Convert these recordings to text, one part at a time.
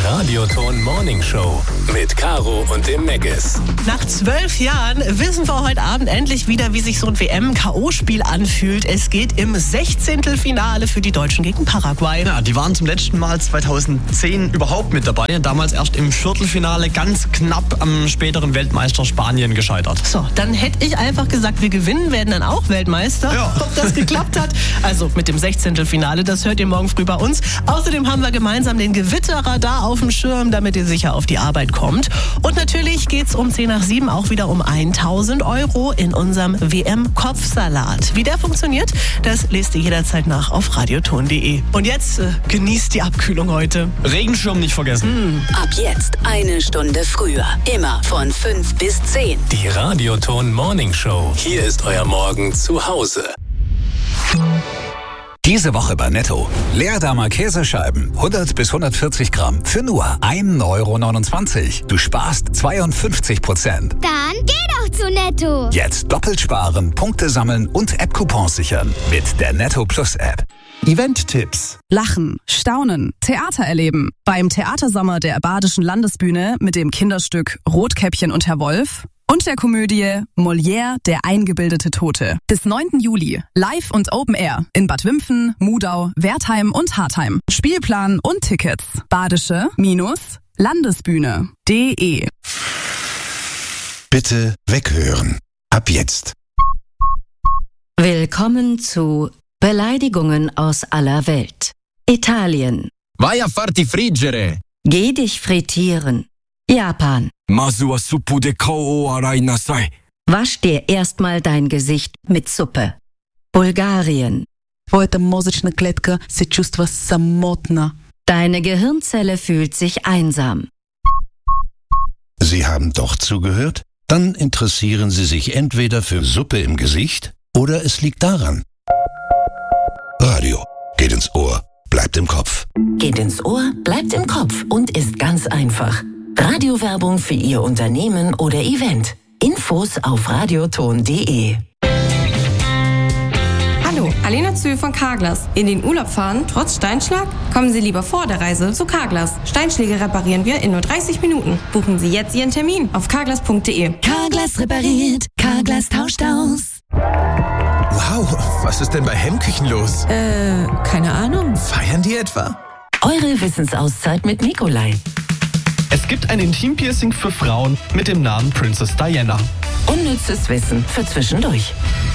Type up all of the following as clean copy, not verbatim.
Radioton Morning Show mit Caro und dem Meggis. Nach 12 Jahren wissen wir heute Abend endlich wieder, wie sich so ein WM-K.O.-Spiel anfühlt. Es geht im 16. Finale für die Deutschen gegen Paraguay. Ja, die waren zum letzten Mal 2010 überhaupt mit dabei. Damals erst im Viertelfinale ganz knapp am späteren Weltmeister Spanien gescheitert. So, dann hätte ich einfach gesagt, wir gewinnen, werden dann auch Weltmeister. Ja. Ob das geklappt hat? Also mit dem 16. Finale, das hört ihr morgen früh bei uns. Außerdem haben wir gemeinsam den Gewitterradar auf dem Schirm, damit ihr sicher auf die Arbeit kommt. Und natürlich geht's um 10 nach 7 auch wieder um 1.000 € in unserem WM-Kopfsalat. Wie der funktioniert, das lest ihr jederzeit nach auf radioton.de. Und jetzt genießt die Abkühlung heute. Regenschirm nicht vergessen. Ab jetzt 1 Stunde früher. Immer von 5 bis 10. Die Radioton Morning Show. Hier ist euer Morgen zu Hause. Diese Woche bei Netto. Leerdammer Käsescheiben, 100 bis 140 Gramm, für nur 1,29 €. Du sparst 52%. Dann geh doch zu Netto. Jetzt doppelt sparen, Punkte sammeln und App-Coupons sichern mit der Netto Plus App. Event-Tipps. Lachen, staunen, Theater erleben. Beim Theatersommer der Badischen Landesbühne mit dem Kinderstück Rotkäppchen und Herr Wolf und der Komödie Molière, der eingebildete Tote. Bis 9. Juli. Live und Open Air in Bad Wimpfen, Mudau, Wertheim und Hartheim. Spielplan und Tickets. Badische-Landesbühne.de. Bitte weghören. Ab jetzt. Willkommen zu Beleidigungen aus aller Welt. Italien. Vai a farti friggere. Geh dich frittieren. Japan. Masu wa suppu de kao arai nasai. Wasch dir erstmal dein Gesicht mit Suppe. Bulgarien. Твоята мозъчна клетка се чувства самотна. Deine Gehirnzelle fühlt sich einsam. Sie haben doch zugehört? Dann interessieren Sie sich entweder für Suppe im Gesicht oder es liegt daran. Radio geht ins Ohr, bleibt im Kopf. Geht ins Ohr, bleibt im Kopf und ist ganz einfach. Radiowerbung für Ihr Unternehmen oder Event. Infos auf radioton.de. Hallo, Alena Zühl von Carglass. In den Urlaub fahren, trotz Steinschlag? Kommen Sie lieber vor der Reise zu Carglass. Steinschläge reparieren wir in nur 30 Minuten. Buchen Sie jetzt Ihren Termin auf carglass.de. Carglass repariert, Carglass tauscht aus. Wow, was ist denn bei Hemmküchen los? Keine Ahnung. Feiern die etwa? Eure Wissensauszeit mit Nikolai. Es gibt ein Intimpiercing für Frauen mit dem Namen Princess Diana. Unnützes Wissen für zwischendurch.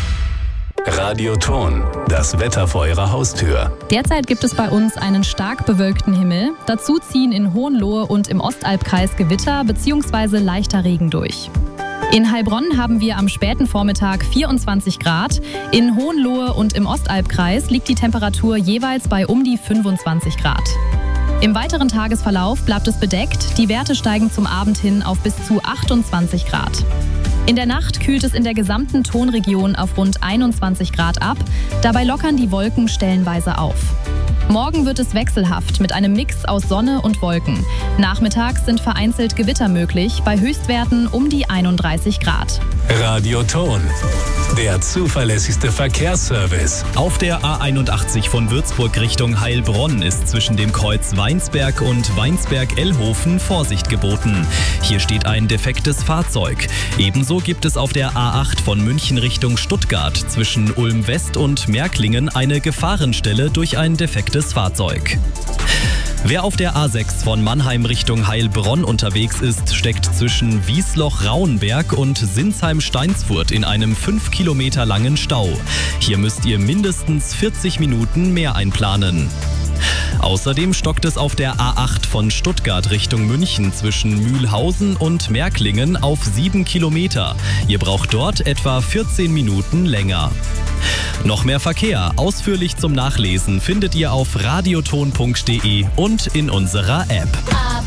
Radioton, das Wetter vor eurer Haustür. Derzeit gibt es bei uns einen stark bewölkten Himmel. Dazu ziehen in Hohenlohe und im Ostalbkreis Gewitter bzw. leichter Regen durch. In Heilbronn haben wir am späten Vormittag 24 Grad. In Hohenlohe und im Ostalbkreis liegt die Temperatur jeweils bei um die 25 Grad. Im weiteren Tagesverlauf bleibt es bedeckt. Die Werte steigen zum Abend hin auf bis zu 28 Grad. In der Nacht kühlt es in der gesamten Tonregion auf rund 21 Grad ab. Dabei lockern die Wolken stellenweise auf. Morgen wird es wechselhaft mit einem Mix aus Sonne und Wolken. Nachmittags sind vereinzelt Gewitter möglich, bei Höchstwerten um die 31 Grad. Radioton, der zuverlässigste Verkehrsservice. Auf der A81 von Würzburg Richtung Heilbronn ist zwischen dem Kreuz Weinsberg und Weinsberg-Ellhofen Vorsicht geboten. Hier steht ein defektes Fahrzeug. Ebenso gibt es auf der A8 von München Richtung Stuttgart zwischen Ulm-West und Märklingen eine Gefahrenstelle durch ein defektes Fahrzeug. Wer auf der A6 von Mannheim Richtung Heilbronn unterwegs ist, steckt zwischen Wiesloch-Rauenberg und Sinsheim-Steinsfurt in einem 5 Kilometer langen Stau. Hier müsst ihr mindestens 40 Minuten mehr einplanen. Außerdem stockt es auf der A8 von Stuttgart Richtung München zwischen Mühlhausen und Märklingen auf 7 Kilometer. Ihr braucht dort etwa 14 Minuten länger. Noch mehr Verkehr, ausführlich zum Nachlesen, findet ihr auf radioton.de und in unserer App.